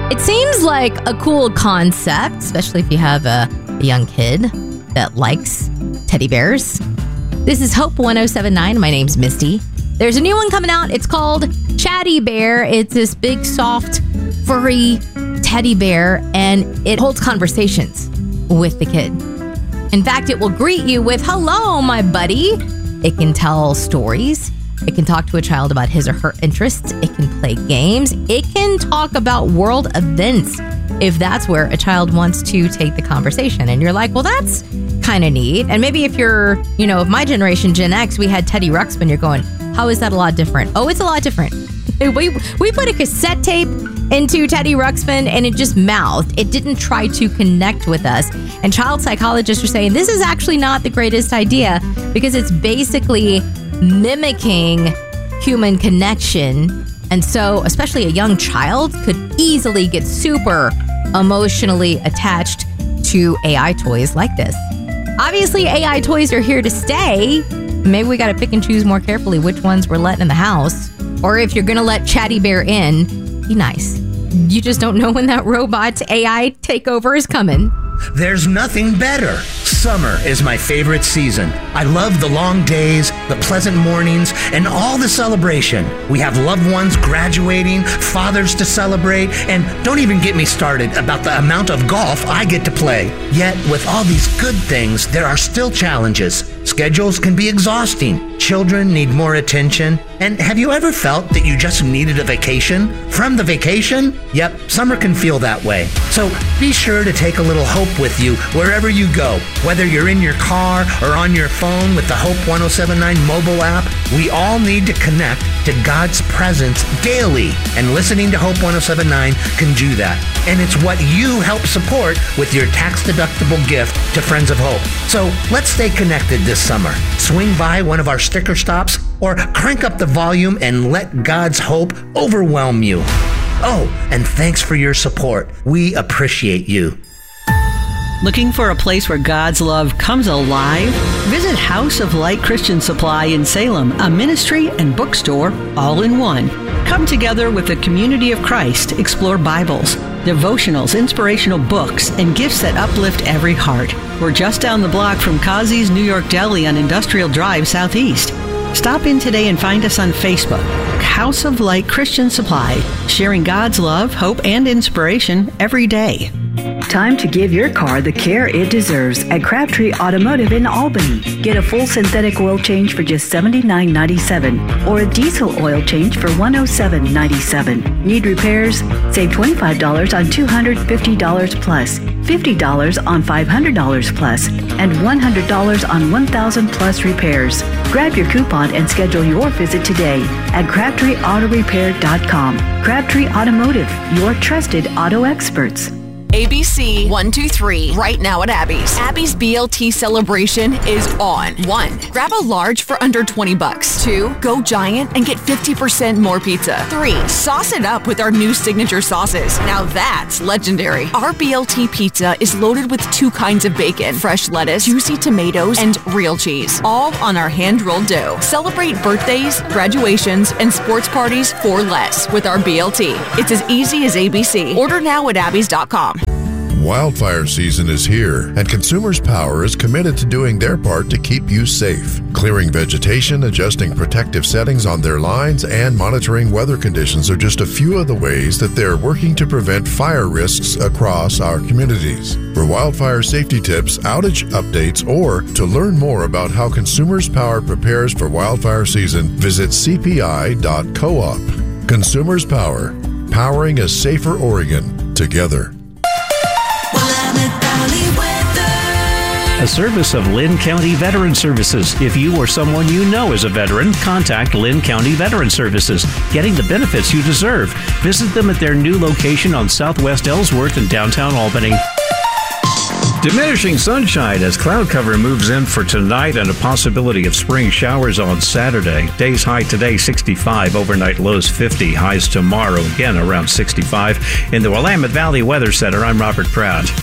It seems like a cool concept, especially if you have a young kid that likes teddy bears. This is Hope 1079. My name's Misty. There's a new one coming out. It's called Chatty Bear. It's this big, soft, furry teddy bear, and it holds conversations with the kid. In fact, it will greet you with, "Hello, my buddy." It can tell stories. It can talk to a child about his or her interests. It can play games. It can talk about world events if that's where a child wants to take the conversation. And you're like, well, that's kind of neat. And maybe if you're, of my generation, Gen X, we had Teddy Ruxpin. You're going, how is that a lot different? Oh, it's a lot different. We put a cassette tape into Teddy Ruxpin and it just mouthed. It didn't try to connect with us. And child psychologists are saying this is actually not the greatest idea because it's basically mimicking human connection. And so, especially a young child could easily get super emotionally attached to AI toys like this. Obviously, AI toys are here to stay. Maybe we got to pick and choose more carefully which ones we're letting in the house. Or if you're going to let Chatty Bear in, be nice. You just don't know when that robot AI takeover is coming. There's nothing better. Summer is my favorite season. I love the long days, the pleasant mornings, and all the celebration. We have loved ones graduating, fathers to celebrate, and don't even get me started about the amount of golf I get to play. Yet, with all these good things, there are still challenges. Schedules can be exhausting. Children need more attention. And have you ever felt that you just needed a vacation from the vacation? Yep, summer can feel that way. So be sure to take a little hope with you wherever you go. Whether you're in your car or on your phone with the Hope 1079 mobile app, we all need to connect to God's presence daily. And listening to Hope 1079 can do that. And it's what you help support with your tax-deductible gift to Friends of Hope. So let's stay connected this summer. Swing by one of our sticker stops or crank up the volume and let God's hope overwhelm you. Oh, and thanks for your support. We appreciate you. Looking for a place where God's love comes alive? Visit House of Light Christian Supply in Salem, a ministry and bookstore all in one. Come together with the community of Christ, explore Bibles, devotionals, inspirational books, and gifts that uplift every heart. We're just down the block from Kazi's New York Deli on Industrial Drive Southeast. Stop in today and find us on Facebook, House of Light Christian Supply, sharing God's love, hope, and inspiration every day. Time to give your car the care it deserves at Crabtree Automotive in Albany. Get a full synthetic oil change for just $79.97 or a diesel oil change for $107.97. Need repairs? Save $25 on $250 plus, $50 on $500 plus, and $100 on $1,000 plus repairs. Grab your coupon and schedule your visit today at CrabtreeAutoRepair.com. Crabtree Automotive, your trusted auto experts. ABC 123 right now at Abby's. Abby's BLT celebration is on. 1. Grab a large for under $20. 2. Go giant and get 50% more pizza. 3. Sauce it up with our new signature sauces. Now that's legendary. Our BLT pizza is loaded with 2 kinds of bacon, fresh lettuce, juicy tomatoes, and real cheese, all on our hand-rolled dough. Celebrate birthdays, graduations, and sports parties for less with our BLT. It's as easy as ABC. Order now at abbys.com. Wildfire season is here, and Consumers Power is committed to doing their part to keep you safe. Clearing vegetation, adjusting protective settings on their lines, and monitoring weather conditions are just a few of the ways that they're working to prevent fire risks across our communities. For wildfire safety tips, outage updates, or to learn more about how Consumers Power prepares for wildfire season, visit cpi.coop. Consumers Power, powering a safer Oregon together. A service of Linn County Veteran Services. If you or someone you know is a veteran, contact Linn County Veteran Services, getting the benefits you deserve. Visit them at their new location on Southwest Ellsworth in downtown Albany. Diminishing sunshine as cloud cover moves in for tonight and a possibility of spring showers on Saturday. Days high today 65, overnight lows 50, highs tomorrow again around 65. In the Willamette Valley Weather Center, I'm Robert Pratt.